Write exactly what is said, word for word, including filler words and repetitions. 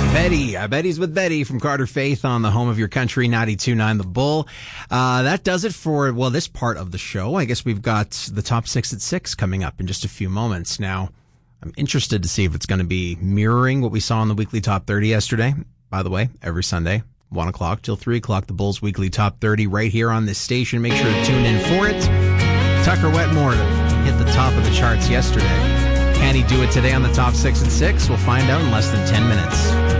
Betty. Uh, Betty's with Betty from Carter Faith on the home of your country, ninety-two point nine The Bull. Uh, that does it for, well, this part of the show. I guess we've got the top six at six coming up in just a few moments. Now, I'm interested to see if it's going to be mirroring what we saw in the weekly top thirty yesterday. By the way, every Sunday, one o'clock till three o'clock, the Bulls weekly top thirty right here on this station. Make sure to tune in for it. Tucker Wetmore hit the top of the charts yesterday. Can he do it today on the top six at six? We'll find out in less than ten minutes.